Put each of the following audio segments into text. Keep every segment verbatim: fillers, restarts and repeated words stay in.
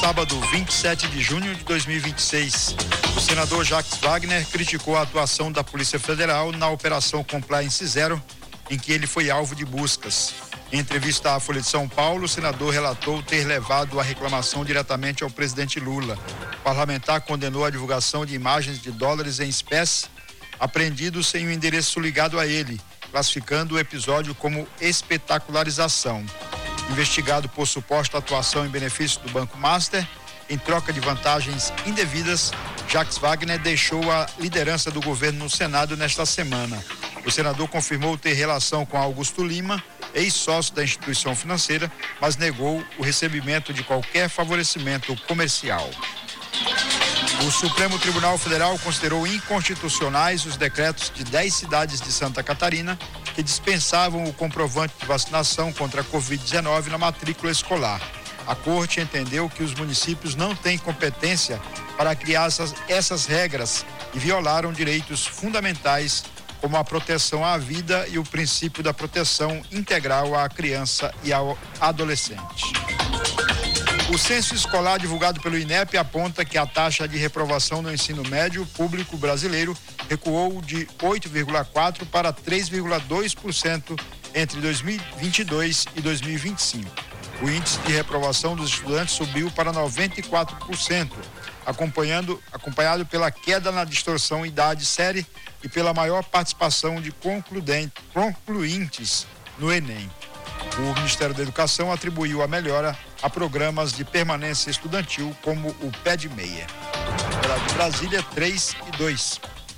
sábado, vinte e sete de junho de dois mil e vinte e seis. O senador Jacques Wagner criticou a atuação da Polícia Federal na Operação Compliance Zero, em que ele foi alvo de buscas. Em entrevista à Folha de São Paulo, o senador relatou ter levado a reclamação diretamente ao presidente Lula. O parlamentar condenou a divulgação de imagens de dólares em espécie apreendidos sem o endereço ligado a ele, classificando o episódio como espetacularização. Investigado por suposta atuação em benefício do Banco Master, em troca de vantagens indevidas, Jacques Wagner deixou a liderança do governo no Senado nesta semana. O senador confirmou ter relação com Augusto Lima, ex-sócio da instituição financeira, mas negou o recebimento de qualquer favorecimento comercial. O Supremo Tribunal Federal considerou inconstitucionais os decretos de dez cidades de Santa Catarina que dispensavam o comprovante de vacinação contra a covid dezenove na matrícula escolar. A Corte entendeu que os municípios não têm competência para criar essas, essas regras e violaram direitos fundamentais como a proteção à vida e o princípio da proteção integral à criança e ao adolescente. O censo escolar divulgado pelo INEP aponta que a taxa de reprovação no ensino médio público brasileiro recuou de oito vírgula quatro por cento para três vírgula dois por cento entre dois mil e vinte e dois e dois mil e vinte e cinco. O índice de reprovação dos estudantes subiu para noventa e quatro por cento, acompanhando, acompanhado pela queda na distorção idade-série e pela maior participação de concluintes no Enem. O Ministério da Educação atribuiu a melhora a programas de permanência estudantil como o Pé de Meia. De Brasília, três e dois.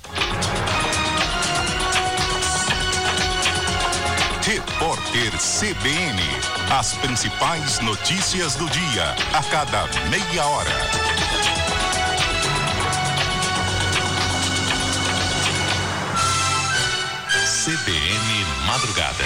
Repórter C B N. As principais notícias do dia, a cada meia hora. C B N Madrugada.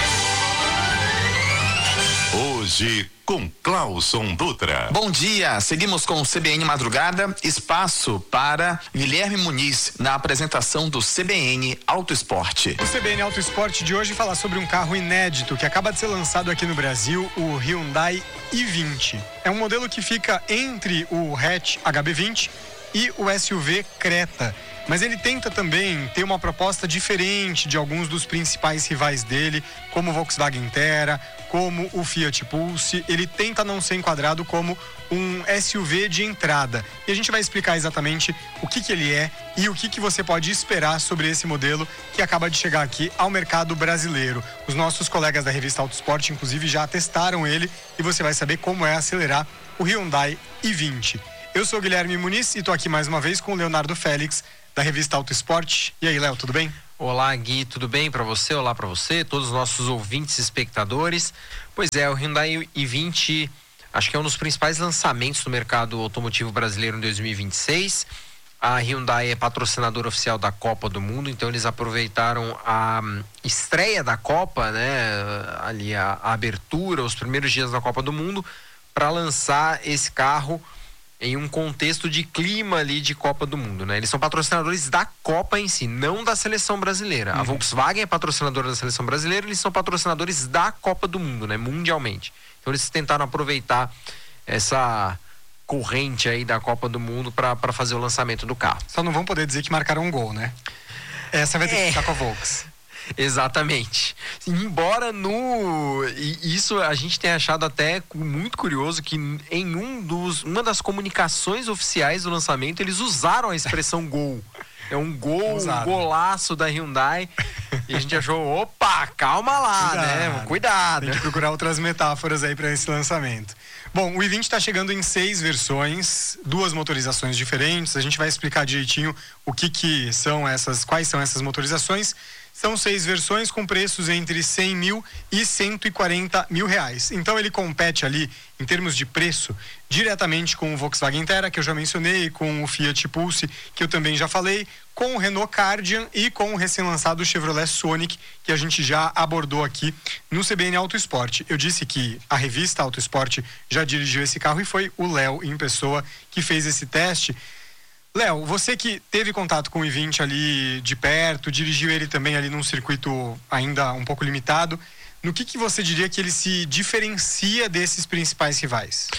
Hoje com Clauson Dutra. Bom dia, seguimos com o C B N Madrugada, espaço para Guilherme Muniz na apresentação do C B N Auto Esporte. O C B N Auto Esporte de hoje fala sobre um carro inédito que acaba de ser lançado aqui no Brasil, o Hyundai i vinte. É um modelo que fica entre o hatch H B vinte e o S U V Creta. Mas ele tenta também ter uma proposta diferente de alguns dos principais rivais dele, como o Volkswagen Terra, como o Fiat Pulse. Ele tenta não ser enquadrado como um S U V de entrada. E a gente vai explicar exatamente o que, que ele é e o que, que você pode esperar sobre esse modelo que acaba de chegar aqui ao mercado brasileiro. Os nossos colegas da revista Auto Esporte, inclusive, já testaram ele e você vai saber como é acelerar o Hyundai i vinte. Eu sou o Guilherme Muniz e estou aqui mais uma vez com o Leonardo Félix, da revista Auto Esporte. E aí, Léo, tudo bem? Olá, Gui, tudo bem para você? Olá para você, todos os nossos ouvintes e espectadores. Pois é, o Hyundai i vinte acho que é um dos principais lançamentos do mercado automotivo brasileiro em dois mil e vinte e seis. A Hyundai é patrocinadora oficial da Copa do Mundo, então eles aproveitaram a estreia da Copa, né, ali a, a abertura, os primeiros dias da Copa do Mundo, para lançar esse carro em um contexto de clima ali de Copa do Mundo, né? Eles são patrocinadores da Copa em si, não da seleção brasileira. Uhum. A Volkswagen é patrocinadora da seleção brasileira, eles são patrocinadores da Copa do Mundo, né? Mundialmente. Então eles tentaram aproveitar essa corrente aí da Copa do Mundo para fazer o lançamento do carro. Só não vão poder dizer que marcaram um gol, né? Essa vai ter é. que ficar com a Volks. Exatamente. Embora no... E isso a gente tem achado até muito curioso que em um dos, uma das comunicações oficiais do lançamento eles usaram a expressão gol. É um gol, um golaço da Hyundai. E a gente achou, opa, calma lá, Cuidado. né? Cuidado. Tem que procurar outras metáforas aí para esse lançamento. Bom, o i vinte está chegando em seis versões, duas motorizações diferentes. A gente vai explicar direitinho o que que são essas, quais são essas motorizações. São seis versões com preços entre cem mil e cento e quarenta mil reais. Então ele compete ali, em termos de preço, diretamente com o Volkswagen Terra, que eu já mencionei, com o Fiat Pulse, que eu também já falei, com o Renault Kardian e com o recém-lançado Chevrolet Sonic, que a gente já abordou aqui no C B N Auto Esporte. Eu disse que a revista Auto Esporte já dirigiu esse carro e foi o Léo, em pessoa, que fez esse teste. Léo, você que teve contato com o i vinte ali de perto, dirigiu ele também ali num circuito ainda um pouco limitado, no que que você diria que ele se diferencia desses principais rivais?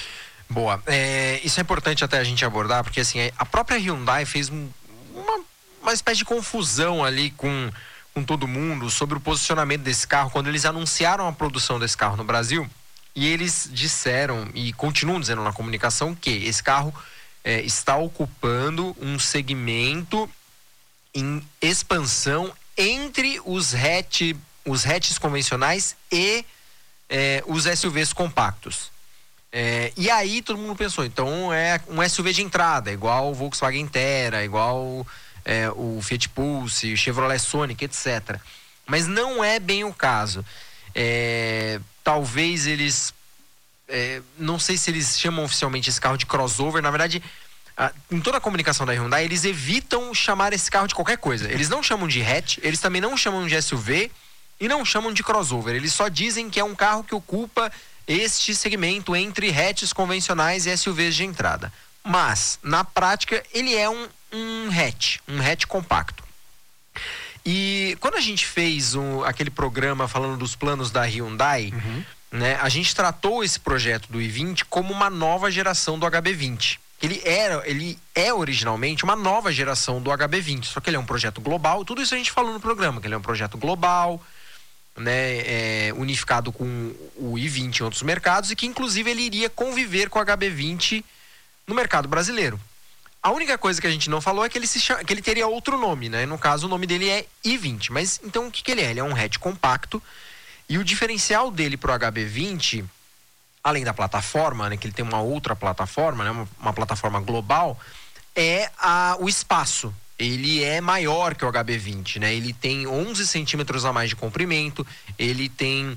Boa. É, isso é importante até a gente abordar, porque assim, a própria Hyundai fez um, uma, uma espécie de confusão ali com, com todo mundo sobre o posicionamento desse carro, quando eles anunciaram a produção desse carro no Brasil, e eles disseram, e continuam dizendo na comunicação, que esse carro é, está ocupando um segmento em expansão entre os hatch, os hatches convencionais e é, os S U Vs compactos. É, e aí todo mundo pensou, então é um S U V de entrada, igual o Volkswagen Terra, igual é, o Fiat Pulse, o Chevrolet Sonic, etcétera. Mas não é bem o caso. É, talvez eles... É, não sei se eles chamam oficialmente esse carro de crossover. Na verdade, a, em toda a comunicação da Hyundai, eles evitam chamar esse carro de qualquer coisa. Eles não chamam de hatch, eles também não chamam de S U V e não chamam de crossover. Eles só dizem que é um carro que ocupa este segmento entre hatches convencionais e S U Vs de entrada. Mas, na prática, ele é um, um hatch, um hatch compacto. E quando a gente fez um, aquele programa falando dos planos da Hyundai, uhum. né, a gente tratou esse projeto do i vinte como uma nova geração do H B vinte. Ele, era, ele é originalmente uma nova geração do H B vinte, só que ele é um projeto global. Tudo isso a gente falou no programa, que ele é um projeto global, né, é, unificado com o i vinte em outros mercados, e que inclusive ele iria conviver com o H B vinte no mercado brasileiro. A única coisa que a gente não falou é que ele, se chama, que ele teria outro nome, né? No caso, o nome dele é i vinte. Mas então o que, que ele é? Ele é um hatch compacto, e o diferencial dele para o H B vinte, além da plataforma, né, que ele tem uma outra plataforma, né, uma, uma plataforma global, é a, o espaço. Ele é maior que o H B vinte, né? Ele tem onze centímetros a mais de comprimento, ele tem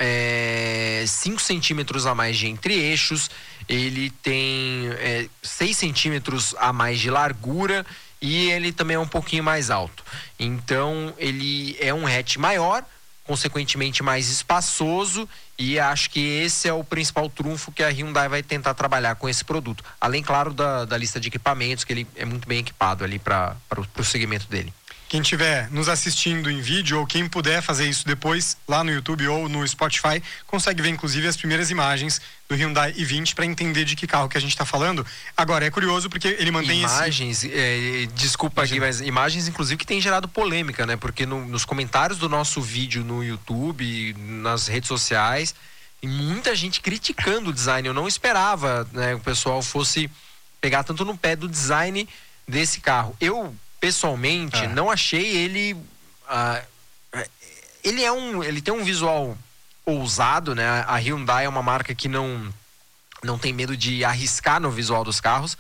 é, cinco centímetros a mais de entre-eixos, ele tem é, seis centímetros a mais de largura e ele também é um pouquinho mais alto. Então, ele é um hatch maior, consequentemente mais espaçoso, e acho que esse é o principal trunfo que a Hyundai vai tentar trabalhar com esse produto. Além, claro, da, da lista de equipamentos, que ele é muito bem equipado ali para o segmento dele. Quem estiver nos assistindo em vídeo, ou quem puder fazer isso depois lá no YouTube ou no Spotify, consegue ver inclusive as primeiras imagens do Hyundai i vinte para entender de que carro que a gente está falando. Agora, é curioso porque ele mantém imagens, esse... é, desculpa Imagina. aqui, mas imagens inclusive que tem gerado polêmica, né? Porque no, nos comentários do nosso vídeo no YouTube, nas redes sociais, tem muita gente criticando o design. Eu não esperava, né, que o pessoal fosse pegar tanto no pé do design desse carro. Eu pessoalmente, é. não achei ele... Uh, ele é um... Ele tem um visual ousado, né? A Hyundai é uma marca que não, não tem medo de arriscar no visual dos carros.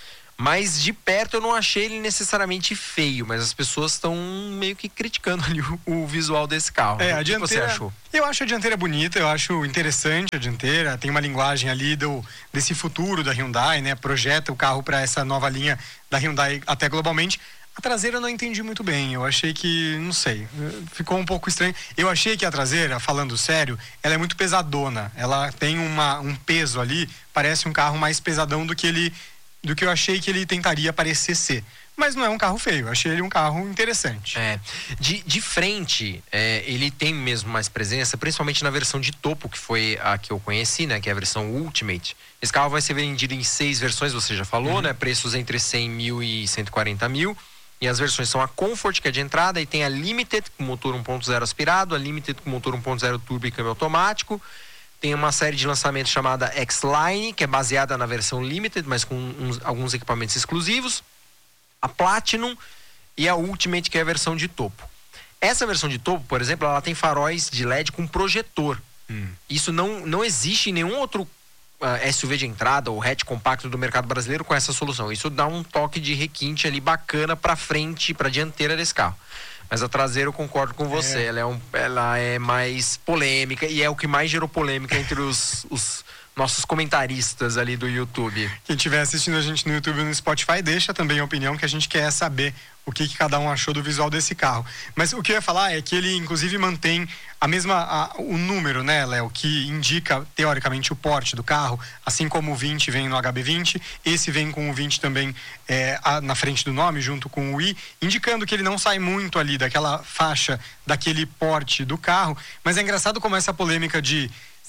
Mas de perto eu não achei ele necessariamente feio, mas as pessoas estão meio que criticando ali o, o visual desse carro. É, o a que dianteira, você achou? Eu acho a dianteira bonita, eu acho interessante a dianteira, tem uma linguagem ali do, desse futuro da Hyundai, né? Projeta o carro para essa nova linha da Hyundai até globalmente. A traseira eu não entendi muito bem, eu achei que, não sei, ficou um pouco estranho. Eu achei que a traseira, falando sério, ela é muito pesadona, ela tem uma, um peso ali, parece um carro mais pesadão do que ele, do que eu achei que ele tentaria parecer ser. Mas não é um carro feio, eu achei ele um carro interessante. É, de, de frente, é, ele tem mesmo mais presença, principalmente na versão de topo, que foi a que eu conheci, né, que é a versão Ultimate. Esse carro vai ser vendido em seis versões, você já falou, uhum. né, preços entre cem mil e cento e quarenta mil. E as versões são a Comfort, que é de entrada, e tem a Limited com motor um ponto zero aspirado, a Limited com motor um ponto zero turbo e câmbio automático. Tem uma série de lançamentos chamada X-Line, que é baseada na versão Limited, mas com uns, alguns equipamentos exclusivos. A Platinum e a Ultimate, que é a versão de topo. Essa versão de topo, por exemplo, ela tem faróis de L E D com projetor. Hum. Isso não, não existe em nenhum outro Uh, S U V de entrada ou hatch compacto do mercado brasileiro com essa solução. Isso dá um toque de requinte ali bacana para frente, para dianteira desse carro. Mas a traseira eu concordo com você, é. Ela, é um, ela é mais polêmica e é o que mais gerou polêmica entre os, os nossos comentaristas ali do YouTube. Quem estiver assistindo a gente no YouTube e no Spotify, deixa também a opinião, que a gente quer saber o que, que cada um achou do visual desse carro. Mas o que eu ia falar é que ele inclusive mantém a mesma, a, o número, né, Léo, que indica teoricamente o porte do carro, assim como o vinte vem no H B vinte, esse vem com o vinte também é, a, na frente do nome, junto com o i, indicando que ele não sai muito ali daquela faixa, daquele porte do carro. Mas é engraçado como essa polêmica de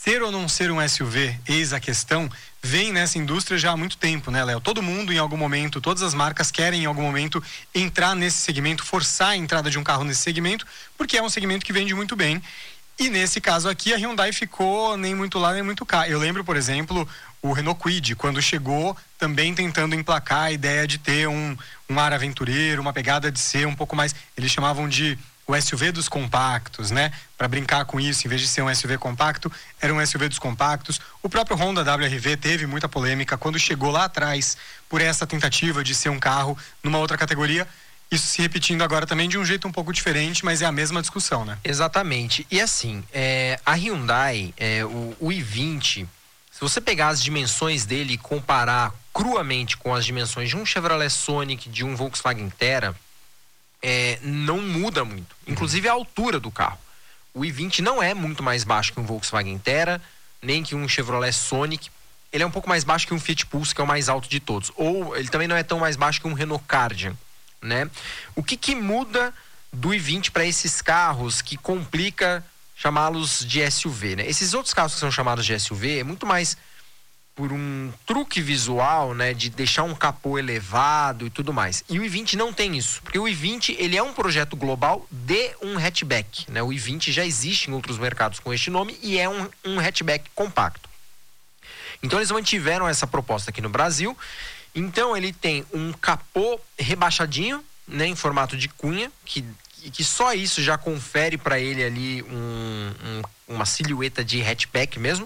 Ser ou não ser um S U V, eis a questão, vem nessa indústria já há muito tempo, né, Léo? Todo mundo, em algum momento, todas as marcas querem, em algum momento, entrar nesse segmento, forçar a entrada de um carro nesse segmento, porque é um segmento que vende muito bem. E nesse caso aqui, a Hyundai ficou nem muito lá, nem muito cá. Eu lembro, por exemplo, o Renault Kwid, quando chegou, também tentando emplacar a ideia de ter um, um ar aventureiro, uma pegada de ser um pouco mais... Eles chamavam de o S U V dos compactos, né? Para brincar com isso, em vez de ser um S U V compacto, era um S U V dos compactos. O próprio Honda W R V teve muita polêmica quando chegou lá atrás por essa tentativa de ser um carro numa outra categoria. Isso se repetindo agora também de um jeito um pouco diferente, mas é a mesma discussão, né? Exatamente. E assim, é, a Hyundai, é, o, o i vinte, se você pegar as dimensões dele e comparar cruamente com as dimensões de um Chevrolet Sonic, de um Volkswagen Terra, É, não muda muito, inclusive a altura do carro. O i vinte não é muito mais baixo que um Volkswagen Terra, nem que um Chevrolet Sonic. Ele é um pouco mais baixo que um Fiat Pulse, que é o mais alto de todos. Ou ele também não é tão mais baixo que um Renault Kardian, né? O que que muda do i vinte para esses carros que complica chamá-los de S U V, né? Esses outros carros que são chamados de S U V é muito mais por um truque visual, né, de deixar um capô elevado e tudo mais. E o i vinte não tem isso, porque o i vinte, ele é um projeto global de um hatchback, né? O i vinte já existe em outros mercados com este nome e é um, um hatchback compacto. Então eles mantiveram essa proposta aqui no Brasil. Então ele tem um capô rebaixadinho, né, em formato de cunha, que, que só isso já confere para ele ali um, um, uma silhueta de hatchback mesmo.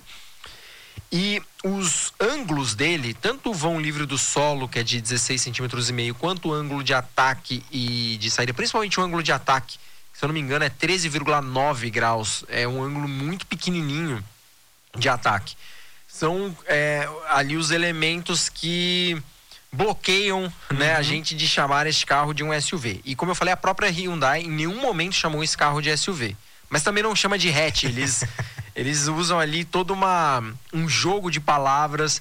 E os ângulos dele, tanto o vão livre do solo, que é de dezesseis centímetros e meio, quanto o ângulo de ataque e de saída, principalmente o ângulo de ataque, se eu não me engano é treze vírgula nove graus, é um ângulo muito pequenininho de ataque. São é, ali os elementos que bloqueiam, uhum, né, a gente de chamar este carro de um S U V. E como eu falei, a própria Hyundai em nenhum momento chamou esse carro de S U V. Mas também não chama de hatch, eles, eles usam ali todo uma, um jogo de palavras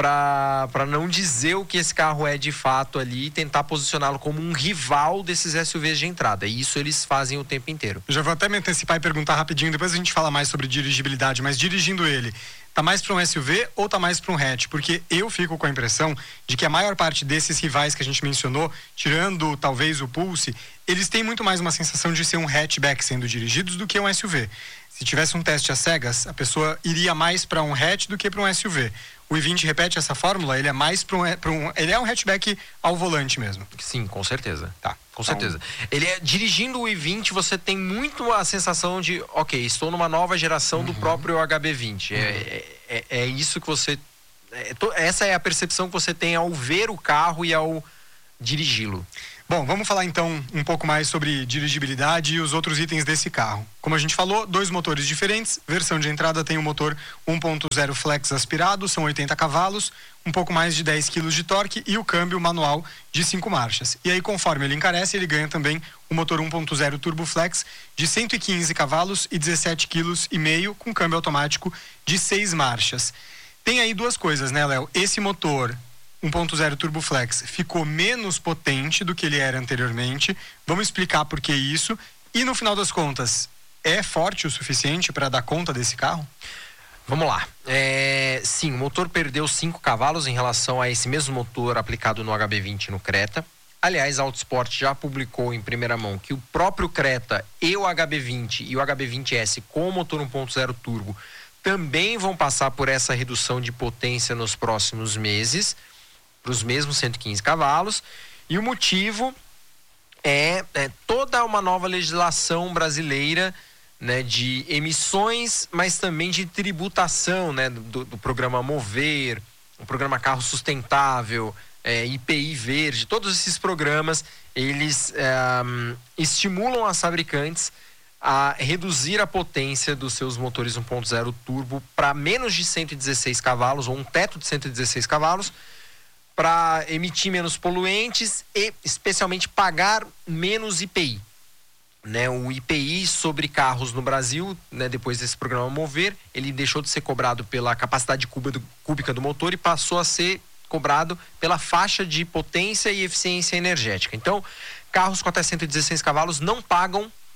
para não dizer o que esse carro é de fato ali e tentar posicioná-lo como um rival desses S U Vs de entrada. E isso eles fazem o tempo inteiro. Eu já vou até me antecipar e perguntar rapidinho, depois a gente fala mais sobre dirigibilidade, mas dirigindo ele, tá mais para um S U V ou tá mais para um hatch? Porque eu fico com a impressão de que a maior parte desses rivais que a gente mencionou, tirando talvez o Pulse, eles têm muito mais uma sensação de ser um hatchback sendo dirigidos do que um S U V. Se tivesse um teste às cegas, a pessoa iria mais para um hatch do que para um S U V. O i vinte repete essa fórmula? Ele é mais para um, um... Ele é um hatchback ao volante mesmo? Sim, com certeza. Tá. Com certeza. Ele é, dirigindo o i vinte, você tem muito a sensação de, ok, estou numa nova geração, uhum, do próprio H B vinte. Uhum. É, é, é isso que você... É, to, essa é a percepção que você tem ao ver o carro e ao dirigi-lo. Bom, vamos falar então um pouco mais sobre dirigibilidade e os outros itens desse carro. Como a gente falou, dois motores diferentes. Versão de entrada tem o motor um ponto zero flex aspirado, são oitenta cavalos, um pouco mais de dez quilos de torque e o câmbio manual de cinco marchas. E aí, conforme ele encarece, ele ganha também o motor um ponto zero turbo flex de cento e quinze cavalos e dezessete quilos e meio com câmbio automático de seis marchas. Tem aí duas coisas, né, Léo? Esse motor um ponto zero Turbo Flex ficou menos potente do que ele era anteriormente. Vamos explicar por que isso. E no final das contas, é forte o suficiente para dar conta desse carro? Vamos lá. É, sim, o motor perdeu cinco cavalos em relação a esse mesmo motor aplicado no H B vinte no Creta. Aliás, a Autosport já publicou em primeira mão que o próprio Creta e o H B vinte e o H B vinte S com o motor um ponto zero turbo também vão passar por essa redução de potência nos próximos meses, para os mesmos cento e quinze cavalos, e o motivo é, é toda uma nova legislação brasileira, né, de emissões, mas também de tributação, né, do, do programa Mover, o programa Carro Sustentável, é, I P I Verde. Todos esses programas, eles é, estimulam as fabricantes a reduzir a potência dos seus motores um ponto zero turbo para menos de cento e dezesseis cavalos, ou um teto de cento e dezesseis cavalos, para emitir menos poluentes e especialmente pagar menos I P I. Né, o I P I sobre carros no Brasil, né, depois desse programa Mover, ele deixou de ser cobrado pela capacidade cúbica do motor e passou a ser cobrado pela faixa de potência e eficiência energética. Então, carros com até cento e dezesseis cavalos não pagam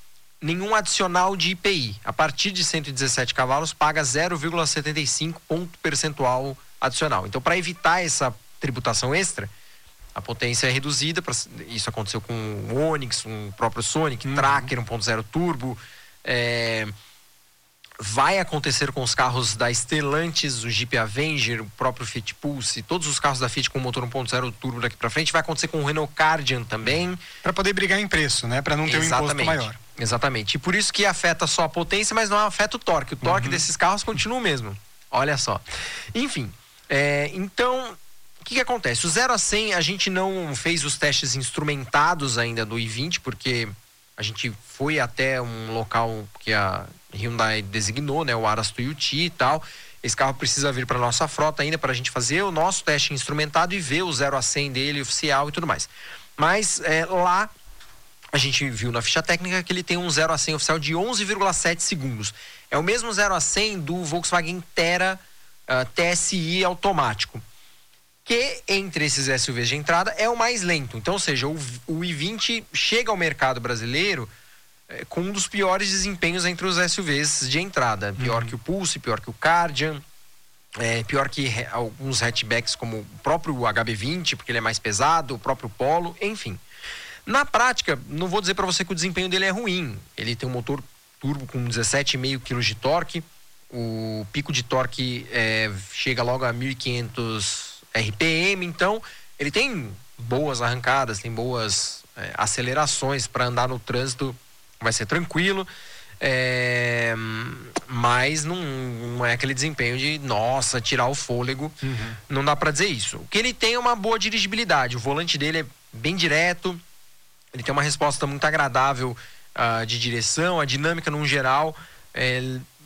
nenhum adicional de I P I. A partir de cento e dezessete cavalos, paga zero vírgula setenta e cinco ponto percentual adicional. Então, para evitar essa tributação extra, a potência é reduzida. Pra, isso aconteceu com o Onix, um próprio Sonic, uhum. Tracker um ponto zero turbo. É, vai acontecer com os carros da Stellantis, o Jeep Avenger, o próprio Fiat Pulse, todos os carros da Fiat com motor um ponto zero turbo daqui para frente. Vai acontecer com o Renault Kardian também. Para poder brigar em preço, né? Para não ter Exatamente. um imposto maior. Exatamente. E por isso que afeta só a potência, mas não afeta o torque. O torque uhum. desses carros continua o mesmo. Olha só. Enfim, é, então, o que, que acontece? O zero a cem, a gente não fez os testes instrumentados ainda do i vinte, porque a gente foi até um local que a Hyundai designou, né? O Aras Tuiuti e tal. Esse carro precisa vir para nossa frota ainda para a gente fazer o nosso teste instrumentado e ver o zero a cem dele, oficial e tudo mais. Mas é, lá a gente viu na ficha técnica que ele tem um zero a cem oficial de onze vírgula sete segundos. É o mesmo zero a cem do Volkswagen Tera uh, T S I automático, que entre esses S U Vs de entrada é o mais lento. Então, ou seja, o, o i vinte chega ao mercado brasileiro é, com um dos piores desempenhos entre os S U Vs de entrada. Pior uhum. que o Pulse, pior que o Kardian, é, pior que re, alguns hatchbacks como o próprio H B vinte, porque ele é mais pesado, o próprio Polo, enfim. Na prática, não vou dizer para você que o desempenho dele é ruim. Ele tem um motor turbo com dezessete vírgula cinco quilos de torque. O pico de torque é, chega logo a mil e quinhentos R P M. Então, ele tem boas arrancadas, tem boas é, acelerações para andar no trânsito. Vai ser tranquilo. É, mas não, não é aquele desempenho de, nossa, tirar o fôlego. Uhum. Não dá para dizer isso. O que ele tem é uma boa dirigibilidade. O volante dele é bem direto. Ele tem uma resposta muito agradável uh, de direção, a dinâmica no geral é,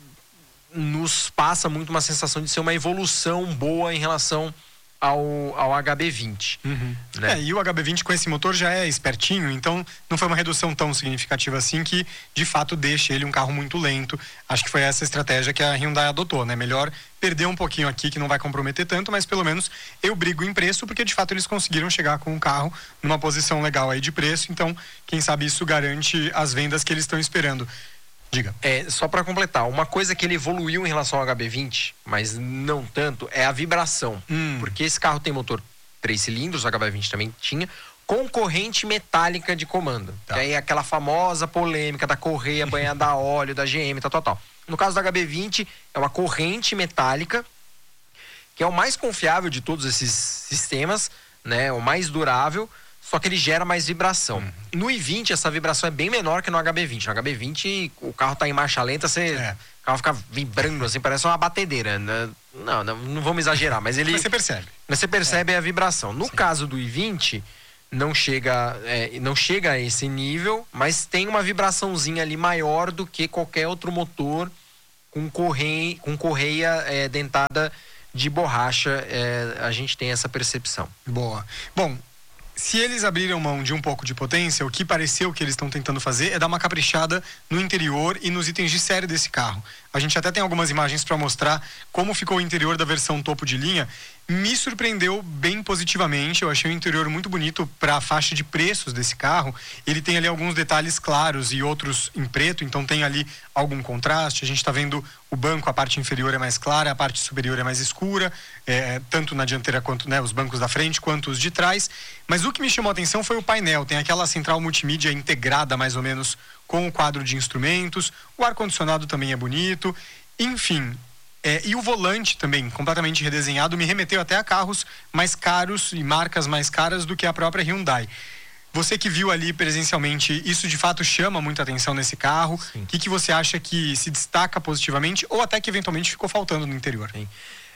nos passa muito uma sensação de ser uma evolução boa em relação ao, ao H B vinte. Uhum. Né? É, e o H B vinte com esse motor já é espertinho, então não foi uma redução tão significativa assim que de fato deixa ele um carro muito lento. Acho que foi essa estratégia que a Hyundai adotou, né? Melhor perder um pouquinho aqui que não vai comprometer tanto, mas pelo menos eu brigo em preço, porque de fato eles conseguiram chegar com o carro numa posição legal aí de preço, então quem sabe isso garante as vendas que eles estão esperando. Diga. É, só para completar, uma coisa que ele evoluiu em relação ao H B vinte, mas não tanto, é a vibração. Hum. Porque esse carro tem motor três cilindros, o H B vinte também tinha, com corrente metálica de comando. Tá. Que aí é aquela famosa polêmica da correia banhada a óleo, da G M, tal, tal, tal. No caso do H B vinte, é uma corrente metálica, que é o mais confiável de todos esses sistemas, né? O mais durável, só que ele gera mais vibração. Uhum. No i vinte, essa vibração é bem menor que no H B vinte. No H B vinte, o carro tá em marcha lenta, você, é. o carro fica vibrando, assim, parece uma batedeira. Né? Não, não, não vamos exagerar, mas ele... Mas você percebe. Mas você percebe é. a vibração. No Sim. caso do i vinte, não chega, é, não chega a esse nível, mas tem uma vibraçãozinha ali maior do que qualquer outro motor com correia, com correia é, dentada de borracha. É, a gente tem essa percepção. Boa. Bom, se eles abriram mão de um pouco de potência, o que pareceu que eles estão tentando fazer é dar uma caprichada no interior e nos itens de série desse carro. A gente até tem algumas imagens para mostrar como ficou o interior da versão topo de linha. Me surpreendeu bem positivamente, eu achei o interior muito bonito para a faixa de preços desse carro. Ele tem ali alguns detalhes claros e outros em preto, então tem ali algum contraste. A gente está vendo o banco, a parte inferior é mais clara, a parte superior é mais escura, é, tanto na dianteira quanto, né, os bancos da frente quanto os de trás. Mas o que me chamou a atenção foi o painel, tem aquela central multimídia integrada mais ou menos com o quadro de instrumentos, o ar-condicionado também é bonito, enfim... É, e o volante também, completamente redesenhado, me remeteu até a carros mais caros e marcas mais caras do que a própria Hyundai. Você que viu ali presencialmente, isso de fato chama muita atenção nesse carro? O que, que você acha que se destaca positivamente ou até que eventualmente ficou faltando no interior? Sim,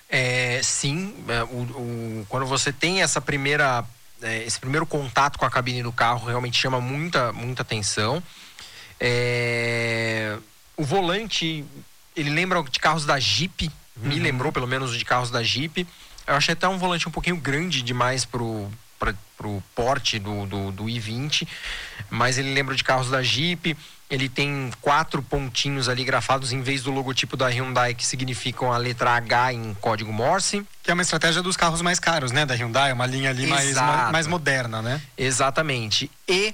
é, sim é, o, o, quando você tem essa primeira, é, esse primeiro contato com a cabine do carro, realmente chama muita, muita atenção. É, o volante... Ele lembra de carros da Jeep, uhum. me lembrou pelo menos de carros da Jeep. Eu achei até um volante um pouquinho grande demais pro, pra, pro porte do, do, do i vinte, mas ele lembra de carros da Jeep. Ele tem quatro pontinhos ali grafados em vez do logotipo da Hyundai, que significam a letra H em código Morse. Que é uma estratégia dos carros mais caros, né, da Hyundai, uma linha ali mais, mais moderna, né? Exatamente. E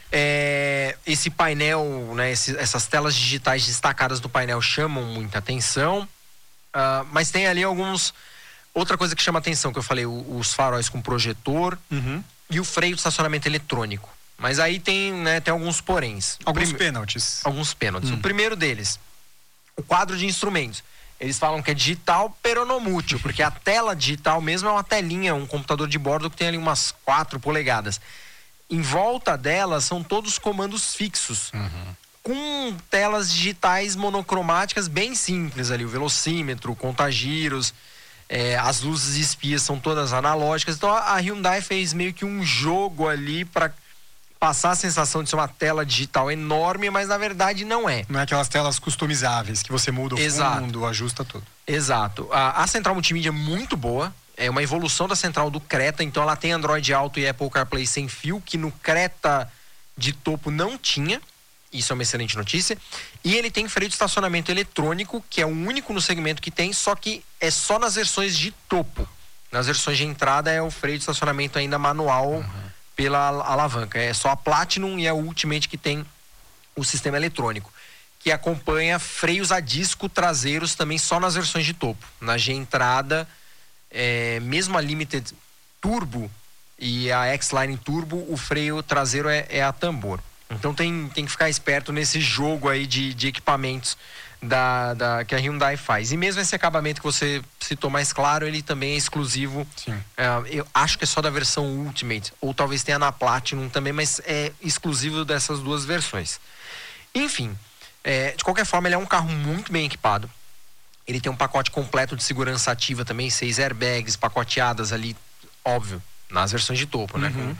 É, esse painel, né, esse, essas telas digitais destacadas do painel chamam muita atenção, uh, mas tem ali alguns... Outra coisa que chama atenção, que eu falei, os faróis com projetor uhum. e o freio de estacionamento eletrônico. Mas aí tem, né, tem alguns poréns. Alguns Prime... pênaltis. Alguns pênaltis. Hum. O primeiro deles, o quadro de instrumentos. Eles falam que é digital peronomútil, porque a tela digital mesmo é uma telinha, um computador de bordo que tem ali umas quatro polegadas. Em volta dela são todos comandos fixos, uhum. com telas digitais monocromáticas bem simples ali, o velocímetro, o contagiros, é, as luzes espias são todas analógicas. Então a Hyundai fez meio que um jogo ali para passar a sensação de ser uma tela digital enorme, mas na verdade não é. Não é aquelas telas customizáveis que você muda o Exato. fundo, ajusta tudo. Exato. A, a central multimídia é muito boa. É uma evolução da central do Creta, então ela tem Android Auto e Apple CarPlay sem fio, que no Creta de topo não tinha. Isso é uma excelente notícia. E ele tem freio de estacionamento eletrônico, que é o único no segmento que tem, só que é só nas versões de topo. Nas versões de entrada é o freio de estacionamento ainda manual, uhum. pela alavanca. É só a Platinum e a Ultimate que tem o sistema eletrônico, que acompanha freios a disco traseiros também só nas versões de topo. Na G entrada, é, mesmo a Limited Turbo e a X-Line Turbo, o freio traseiro é, é a tambor. Então tem, tem que ficar esperto nesse jogo aí de, de equipamentos da, da, que a Hyundai faz. E mesmo esse acabamento que você citou mais claro, ele também é exclusivo. Sim. É, eu acho que é só da versão Ultimate, ou talvez tenha na Platinum também, mas é exclusivo dessas duas versões. Enfim, é, de qualquer forma, ele é um carro muito bem equipado. Ele tem um pacote completo de segurança ativa também, seis airbags pacoteadas ali, óbvio, nas versões de topo, né? Uhum. Com,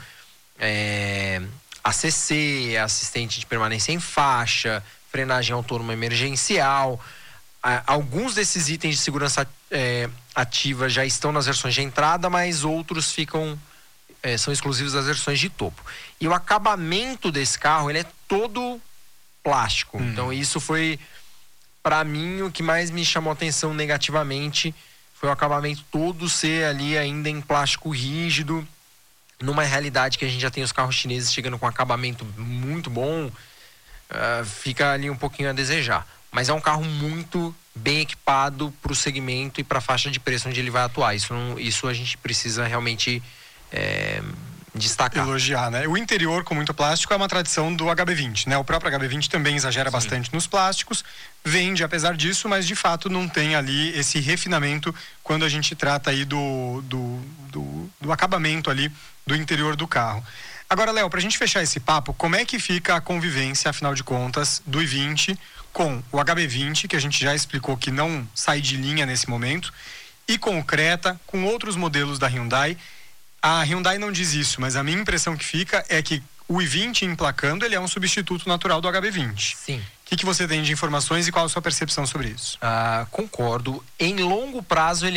é, A C C, assistente de permanência em faixa, frenagem autônoma emergencial. Ah, alguns desses itens de segurança é, ativa já estão nas versões de entrada, mas outros ficam é, são exclusivos das versões de topo. E o acabamento desse carro, ele é todo plástico. Hum. Então isso foi, para mim, o que mais me chamou a atenção negativamente, foi o acabamento todo ser ali ainda em plástico rígido, numa realidade que a gente já tem os carros chineses chegando com acabamento muito bom, uh, fica ali um pouquinho a desejar. Mas é um carro muito bem equipado para o segmento e para a faixa de preço onde ele vai atuar. Isso, não, isso a gente precisa realmente é, destacar. Elogiar, né? O interior com muito plástico é uma tradição do H B vinte, né? O próprio H B vinte também exagera Sim. bastante nos plásticos, vende apesar disso, mas de fato não tem ali esse refinamento quando a gente trata aí do, do, do, do acabamento ali do interior do carro. Agora, Léo, pra gente fechar esse papo, como é que fica a convivência, afinal de contas, do i vinte com o H B vinte, que a gente já explicou que não sai de linha nesse momento, e com o Creta, com outros modelos da Hyundai? A Hyundai não diz isso, mas a minha impressão que fica é que o i vinte emplacando, ele é um substituto natural do H B vinte. Sim. O que, que você tem de informações e qual a sua percepção sobre isso? Ah, concordo. Em longo prazo, ele